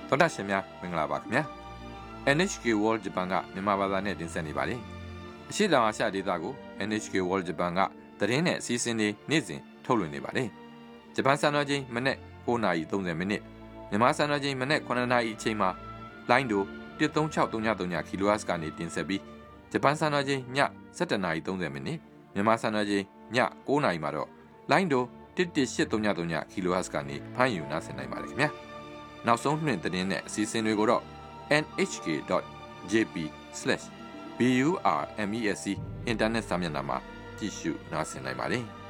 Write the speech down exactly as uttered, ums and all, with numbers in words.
သောတာရှင်များမင်္ဂလာပါခင်ဗျာ N H K World Japan ကမြန်မာဘာသာနဲ့တင်ဆက်နေပါတယ်အရှိတောင်အာရှဒေသကို N H K World Japan ကသတင်းနဲ့အစီအစဉ်တွေနေ့စဉ်ထုတ်လွှင့်နေပါတယ်ဂျပန်စံတော်ချိန်မနက်၉နာရီ၃၀မိနစ်မြန်မာစံတော်ချိန်မနက်9နာရီအချိန်မှာလိုင်းဒိုone three six three three three ကီလိုဟတ်စ်ကနေတင်ဆက်ပြီးဂျပန်စံတော်ချိန်ညsevenနာရီ၃၀မိနစ်မြန်မာစံတော်ချိန်ည9နာရီမှာတော့လိုင်းဒိုone one eight three threeကီလိုဟတ်စ်ကနေဖမ်းယူနားဆင်နိုင်ပါတယ်ခင်ဗျာနောက်ဆုံးနှင့်သတင်းနဲ့အစီအစဉ်တွေကိုတော့ n h k dot j p slash burmesc အင်တာနက်စာမျက်နှာမှာကြည့်ရှုနားဆင်နိုင်ပါတယ်